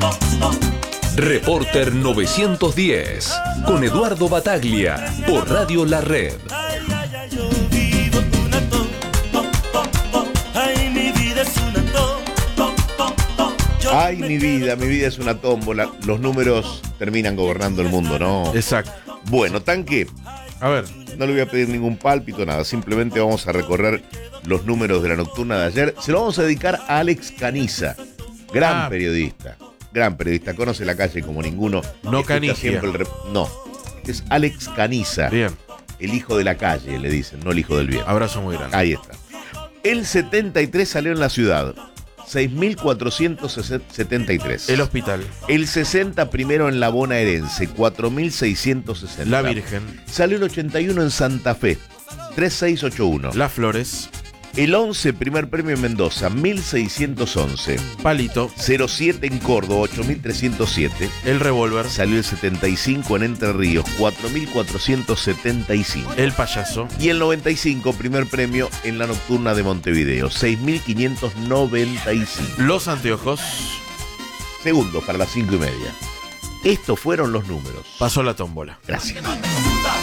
Reporter 910 con Eduardo Bataglia por Radio La Red. Ay, mi vida es una tómbola. Los números terminan gobernando el mundo, ¿no? Exacto. Bueno, Tanque, A ver, no le voy a pedir ningún pálpito, nada. Simplemente vamos a recorrer los números de la nocturna de ayer. Se lo vamos a dedicar a Alex Caniza, gran periodista. Gran periodista, conoce la calle como ninguno. No Escucha Canigia. siempre no, es Alex Caniza. bien. El hijo de la calle, le dicen, no el hijo del bien. Abrazo muy grande. Ahí está. El 73 salió en la ciudad. 6.473. El hospital. El 60 primero en la bonaerense, 4.660. La Virgen. Salió el 81 en Santa Fe, 3681. Las Flores. El 11 primer premio en Mendoza, 1.611. Palito. 07 en Córdoba, 8.307. El Revólver. Salió el 75 en Entre Ríos, 4.475. El Payaso. Y el 95 primer premio en la nocturna de Montevideo, 6.595. Los Anteojos. Segundos para las 5:30. Estos fueron los números. Pasó la tómbola. Gracias.